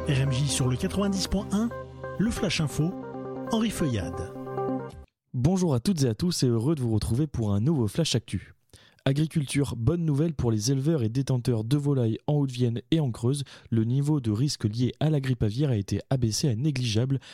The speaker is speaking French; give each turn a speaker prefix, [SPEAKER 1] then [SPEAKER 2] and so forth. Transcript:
[SPEAKER 1] RMJ sur le 90.1, le Flash Info, Henri Feuillade.
[SPEAKER 2] Bonjour à toutes et à tous et heureux de vous retrouver pour un nouveau Flash Actu. Agriculture, bonne nouvelle pour les éleveurs et détenteurs de volailles en Haute-Vienne et en Creuse. Le niveau de risque lié à la grippe aviaire a été abaissé à négligeable